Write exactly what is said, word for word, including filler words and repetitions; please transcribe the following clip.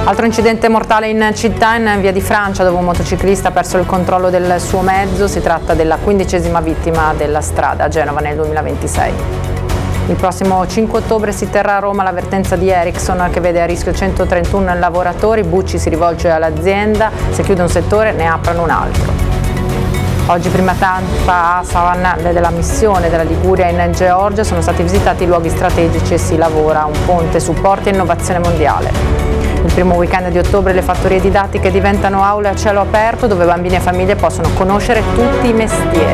Altro incidente mortale in città, in via di Francia, dove un motociclista ha perso il controllo del suo mezzo. Si tratta della quindicesima vittima della strada a Genova nel duemilaventisei. Il prossimo cinque ottobre si terrà a Roma l'avvertenza di Ericsson che vede a rischio centotrentuno lavoratori. Bucci si rivolge all'azienda: se chiude un settore ne aprano un altro. Oggi prima tappa a Savannah della missione della Liguria in Georgia, sono stati visitati i luoghi strategici e si lavora a un ponte supporti e innovazione mondiale. Il primo weekend di ottobre le fattorie didattiche diventano aule a cielo aperto dove bambini e famiglie possono conoscere tutti i mestieri.